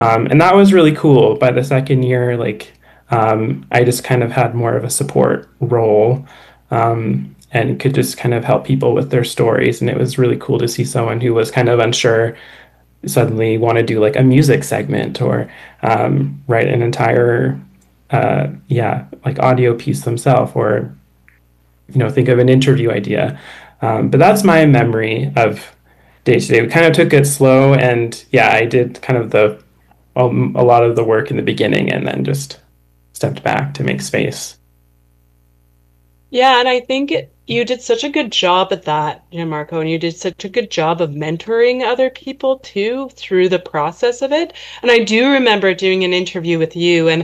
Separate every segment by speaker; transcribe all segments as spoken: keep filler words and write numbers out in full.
Speaker 1: Um, and that was really cool. By the second year, like um, I just kind of had more of a support role um, and could just kind of help people with their stories. And it was really cool to see someone who was kind of unsure suddenly want to do like a music segment or um, write an entire, uh, yeah, like audio piece themselves or, you know, think of an interview idea. Um, but that's my memory of day to day. We kind of took it slow and yeah, I did kind of the um, a lot of the work in the beginning and then just stepped back to make space.
Speaker 2: Yeah, and I think it, you did such a good job at that, Gianmarco, and you did such a good job of mentoring other people too through the process of it. And I do remember doing an interview with you, and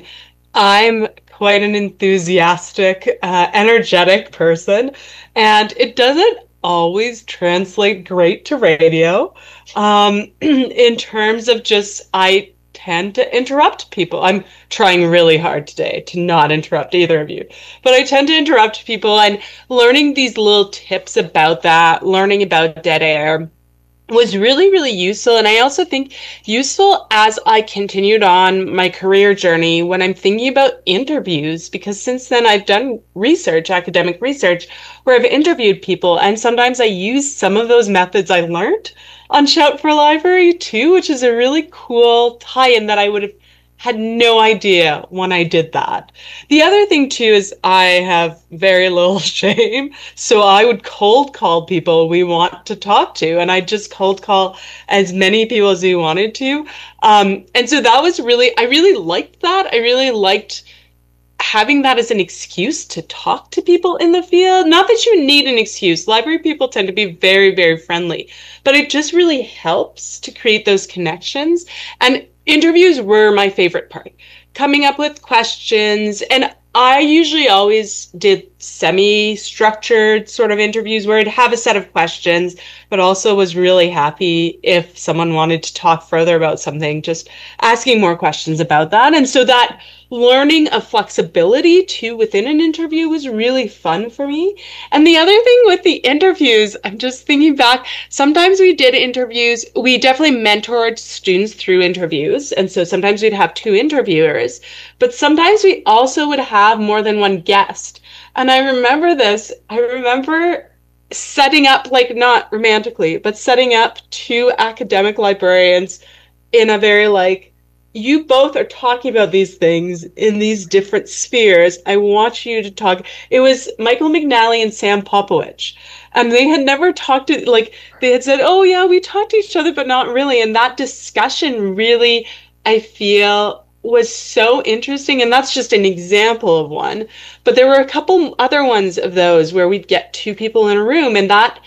Speaker 2: I'm quite an enthusiastic, uh, energetic person, and it doesn't always translate great to radio. Um, in terms of just, I tend to interrupt people. I'm trying really hard today to not interrupt either of you, but I tend to interrupt people, and learning these little tips about that, learning about dead air was really, really useful. And I also think useful as I continued on my career journey when I'm thinking about interviews, because since then I've done research, academic research, where I've interviewed people. And sometimes I use some of those methods I learned on Shout for Library too, which is a really cool tie-in that I would have had no idea when I did that. The other thing too is I have very little shame. So I would cold call people we want to talk to, and I just cold call as many people as we wanted to. Um, and so that was really, I really liked that. I really liked having that as an excuse to talk to people in the field. Not that you need an excuse. Library people tend to be very, very friendly, but it just really helps to create those connections. And interviews were my favorite part. Coming up with questions, and I usually always did semi-structured sort of interviews where I'd have a set of questions, but also was really happy if someone wanted to talk further about something, just asking more questions about that. And so that learning a flexibility too within an interview was really fun for me. And the other thing with the interviews, I'm just thinking back, sometimes we did interviews, we definitely mentored students through interviews. And so sometimes we'd have two interviewers, but sometimes we also would have more than one guest. And I remember this, I remember setting up, like not romantically, but setting up two academic librarians in a very like, you both are talking about these things in these different spheres. I want you to talk. It was Michael McNally and Sam Popowich. And they had never talked to, like, they had said, oh, yeah, we talked to each other, but not really. And that discussion really, I feel, was so interesting. And that's just an example of one. But there were a couple other ones of those where we'd get two people in a room, and that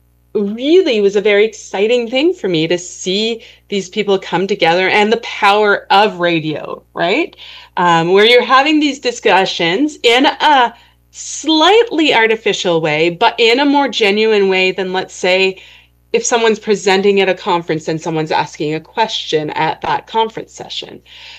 Speaker 2: really was a very exciting thing for me to see these people come together and the power of radio, right? Um, where you're having these discussions in a slightly artificial way, but in a more genuine way than, let's say, if someone's presenting at a conference and someone's asking a question at that conference session.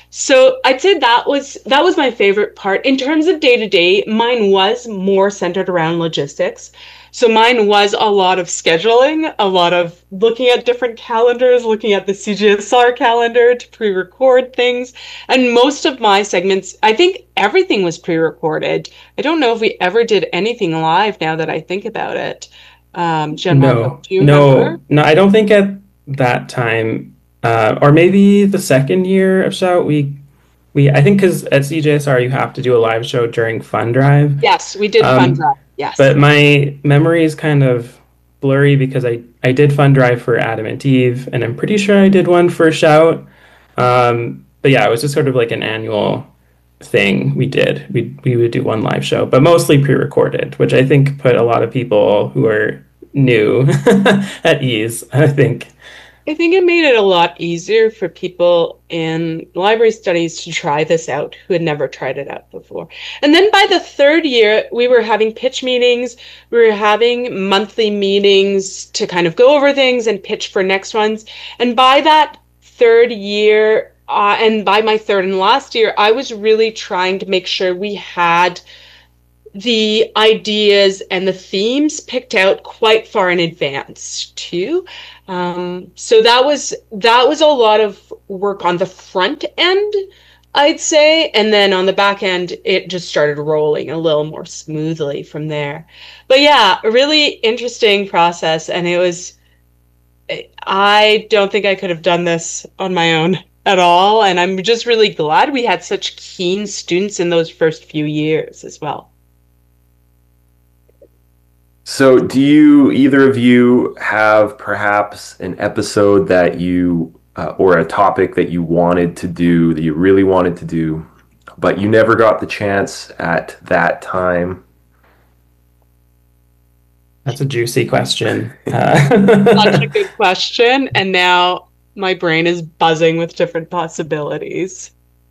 Speaker 2: So I'd say that was that was my favorite part. In terms of day to day, mine was more centered around logistics. So mine was a lot of scheduling, a lot of looking at different calendars, looking at the C G S R calendar to pre-record things. And most of my segments, I think everything was pre-recorded. I don't know if we ever did anything live now that I think about it. Um, Gianmarco,
Speaker 1: No,
Speaker 2: do you remember?
Speaker 1: no, no, I don't think at that time, uh, or maybe the second year of Shout, we, we, I think because at C J S R you have to do a live show during Fun Drive.
Speaker 2: Yes, we did Fun
Speaker 1: Um,
Speaker 2: Drive. Yes.
Speaker 1: but my memory is kind of blurry because I, I did Fun Drive for Adam and Eve, and I'm pretty sure I did one for Shout. Um, but yeah, it was just sort of like an annual thing we did. We we would do one live show, but mostly pre-recorded, which I think put a lot of people who are new at ease, I think.
Speaker 2: I think it made it a lot easier for people in library studies to try this out who had never tried it out before. And then by the third year, we were having pitch meetings, we were having monthly meetings to kind of go over things and pitch for next ones. And by that third year, uh, and by my third and last year, I was really trying to make sure we had the ideas and the themes picked out quite far in advance too. Um, so that was that was a lot of work on the front end, I'd say, and then on the back end, it just started rolling a little more smoothly from there. But yeah, a really interesting process, and it was I don't think I could have done this on my own at all, and I'm just really glad we had such keen students in those first few years as well.
Speaker 3: So, do you either of you have perhaps an episode that you uh, or a topic that you wanted to do that you really wanted to do, but you never got the chance at that time?
Speaker 1: That's a juicy question.
Speaker 2: Such a
Speaker 1: Uh,
Speaker 2: good question, and now my brain is buzzing with different possibilities.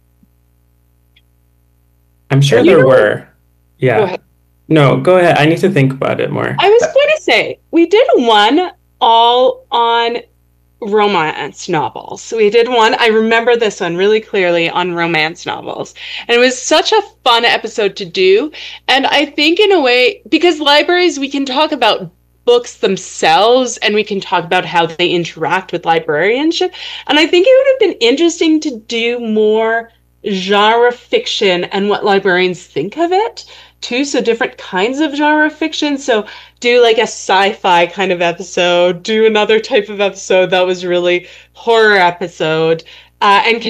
Speaker 1: I'm sure
Speaker 2: You
Speaker 1: there
Speaker 2: know,
Speaker 1: were.
Speaker 2: go
Speaker 1: Yeah.
Speaker 2: ahead.
Speaker 1: No, go ahead. I need to think about it more.
Speaker 2: I was going to say we did one all on romance novels. We did one, I remember this one really clearly on romance novels. And it was such a fun episode to do. And I think, in a way, because libraries, we can talk about books themselves and we can talk about how they interact with librarianship. And I think it would have been interesting to do more genre fiction and what librarians think of it too. So different kinds of genre fiction. So do like a sci-fi kind of episode, do another type of episode that was really horror episode, uh, and